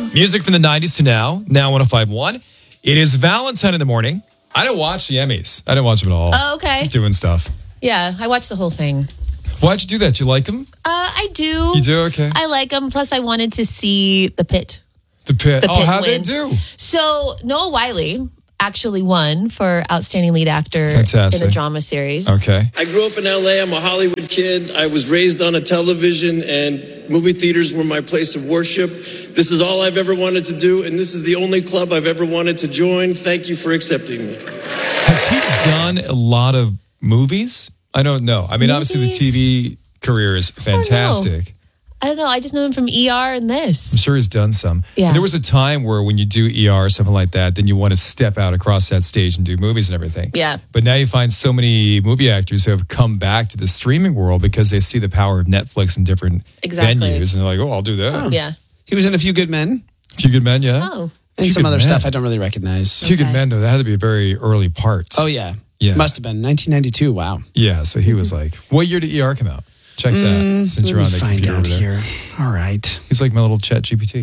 Music from the 90s to now 105.1. It is Valentine in the morning. I didn't watch the Emmys. I didn't watch them at all. Oh, okay. Just doing stuff. Yeah, I watched the whole thing. Why'd you do that? You like them? I do. You do? Okay. I like them. Plus, I wanted to see The Pit. The Pit. The Oh, Pit how'd they win. do? So, Noah Wiley actually won for Outstanding Lead Actor Fantastic. in a drama series. Okay. I grew up in LA. I'm a Hollywood kid. I was raised on a television, and movie theaters were my place of worship. This is all I've ever wanted to do, and this is the only club I've ever wanted to join. Thank you for accepting me. Has he done a lot of movies? I don't know. I mean, obviously the TV career is fantastic. I don't know. I just know him from ER and this. I'm sure he's done some. Yeah. There was a time where when you do ER or something like that, then you want to step out across that stage and do movies and everything. Yeah. But now you find so many movie actors who have come back to the streaming world because they see the power of Netflix and different Exactly. venues. And they're like, oh, I'll do that. Oh. Yeah. He was in A Few Good Men Few Good Men, yeah. Oh. and Few some Good other Men. stuff I don't really recognize. Few Good Okay. Men, though, that had to be a very early part. Oh, yeah. Yeah. Must have been 1992. Wow. Yeah, so he was like, what year did ER come out? Check that, since you're on the Find computer out over there. here. All right. He's like my little Chat GPT.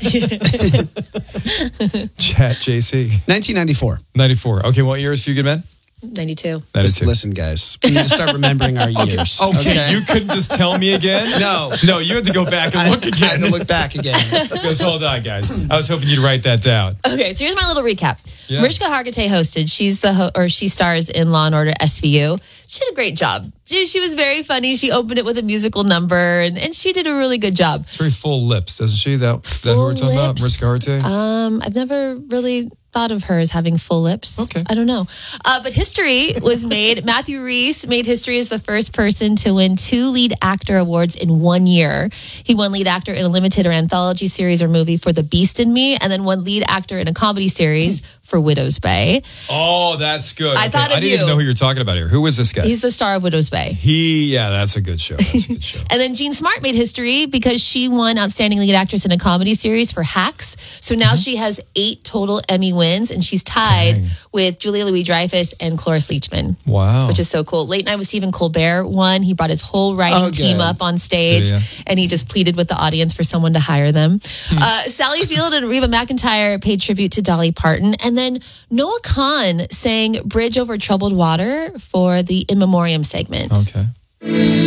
Chat JC. 1994. 94. Okay, what year is Few Good Men? 92. 92. Listen, guys. We need to start remembering our years. Okay, you couldn't just tell me again? No. No, you had to go back and look I had again. to look back again. Because hold on, guys. I was hoping you'd write that down. Okay, so here's my little recap. Yeah. Mariska Hargitay hosted. She's she stars in Law and Order SVU. She did a great job. She was very funny. She opened it with a musical number, and she did a really good job. She's very full lips, doesn't she? That who we're talking about? lips. Mariska Hargitay? I've never really thought of her as having full lips. Okay. I don't know. But history was made. Matthew Rhys made history as the first person to win 2 lead actor awards in 1 year. He won lead actor in a limited or anthology series or movie for The Beast in Me, and then won lead actor in a comedy series for Widow's Bay. Oh, that's good. I thought of I didn't you. even know who you're talking about here. Who is this guy? He's the star of Widow's Bay. Yeah, that's a good show. That's a good show. And then Jean Smart made history because she won Outstanding Lead Actress in a Comedy Series for Hacks. So now she has 8 total Emmy wins, and she's tied Dang. with Julia Louis-Dreyfus and Cloris Leachman. Wow. Which is so cool. Late Night with Stephen Colbert won. He brought his whole writing Oh, team good. up on stage, Did and he just pleaded with the audience for someone to hire them. Sally Field and Reba McEntire paid tribute to Dolly Parton. And then Noah Khan sang Bridge Over Troubled Water for the In Memoriam segment. Okay.